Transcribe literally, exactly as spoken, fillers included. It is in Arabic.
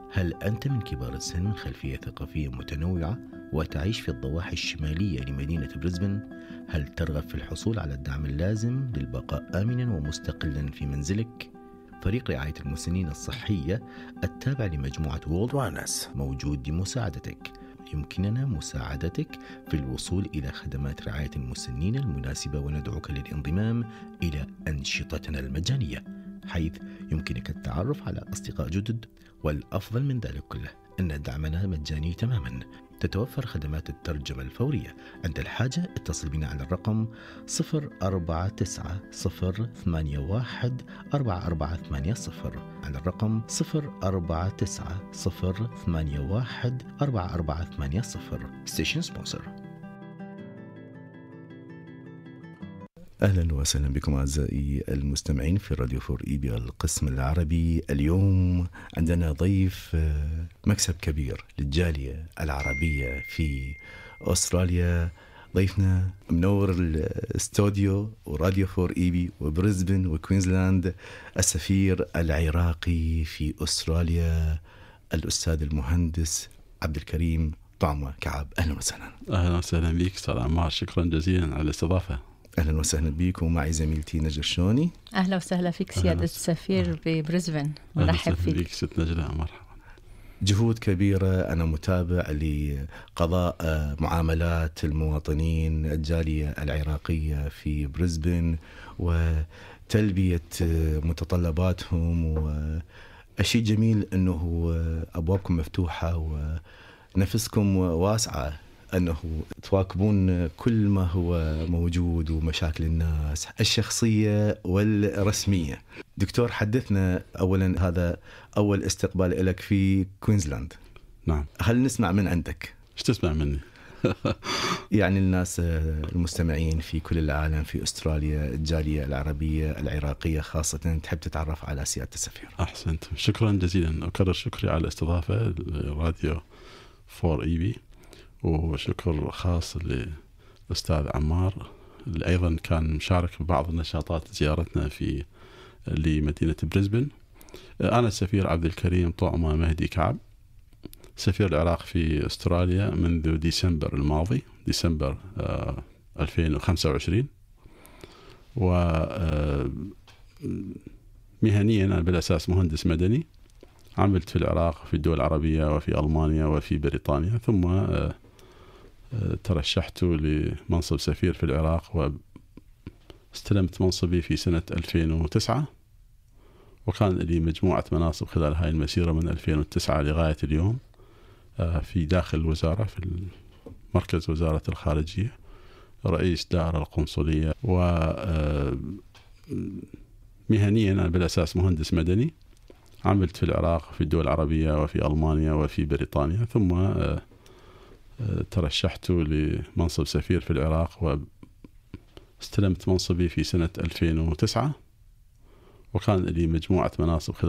هل أنت من كبار السن من خلفية ثقافية متنوعة وتعيش في الضواحي الشمالية لمدينة بريسبن؟ هل ترغب في الحصول على الدعم اللازم للبقاء آمنا ومستقلا في منزلك؟ فريق رعاية المسنين الصحية التابع لمجموعة وولد وانس موجود لمساعدتك. يمكننا مساعدتك في الوصول إلى خدمات رعاية المسنين المناسبة، وندعوك للانضمام إلى أنشطتنا المجانية، حيث يمكنك التعرف على أصدقاء جدد. والأفضل من ذلك كله أن دعمنا مجاني تماما. تتوفر خدمات الترجمة الفورية. عند الحاجة اتصل بنا على الرقم صفر أربعة تسعة صفر ثمانية واحد أربعة أربعة ثمانية صفر، على الرقم صفر أربعة تسعة صفر ثمانية واحد أربعة أربعة ثمانية صفر. ستيشن سبونسر. أهلا وسهلا بكم أعزائي المستمعين في راديو فور إيبي القسم العربي. اليوم عندنا ضيف مكسب كبير للجالية العربية في أستراليا. ضيفنا منور الاستوديو وراديو فور إيبي وبريسبن وكوينزلاند، السفير العراقي في أستراليا الأستاذ المهندس عبد الكريم طعمة كعب. أهلا وسهلا. أهلا وسهلا بك أستاذ عمار، شكرا جزيلا على الاستضافة. أهلا وسهلا بك، ومعي زميلتي نجلة الشوني. أهلا وسهلا فيك سيادة السفير ببريسبن، مرحب فيك. ست نجلة، مرحبا. جهود كبيرة، أنا متابع لقضاء معاملات المواطنين الجالية العراقية في بريسبن وتلبية متطلباتهم، والشيء جميل أنه أبوابكم مفتوحة ونفسكم واسعة، أنه تواكبون كل ما هو موجود ومشاكل الناس الشخصية والرسمية. دكتور، حدثنا أولا، هذا أول استقبال لك في كوينزلاند. نعم. هل نسمع من عندك؟ ايش تسمع مني؟ يعني الناس المستمعين في كل العالم، في أستراليا، الجالية العربية العراقية خاصة، تحب تتعرف على سيادة السفير. أحسنت، شكرا جزيلا، أكرر شكري على الاستضافة لراديو فور إيبي، وشكر خاص للأستاذ عمار اللي أيضا كان مشارك في بعض النشاطات زيارتنا في لمدينة بريسبن. أنا السفير عبد الكريم طعمة مهدي كعب، سفير العراق في أستراليا منذ ديسمبر الماضي، ديسمبر ألفين وخمسة وعشرين. ومهنيا أنا بالأساس مهندس مدني، عملت في العراق في الدول العربية وفي ألمانيا وفي بريطانيا، ثم ترشحت لمنصب سفير في العراق، واستلمت منصبي في سنة ألفين وتسعة، وكان لي مجموعة مناصب خلال هاي المسيرة من ألفين وتسعة لغاية اليوم في داخل الوزارة، في مركز وزارة الخارجية، رئيس دائرة القنصلية. ومهنيا أنا بالأساس مهندس مدني، عملت في العراق في الدول العربية وفي ألمانيا وفي بريطانيا، ثم ترشحت لمنصب سفير في العراق، واستلمت منصبي في سنة ألفين وتسعة، وكان لي مجموعة مناصب خلال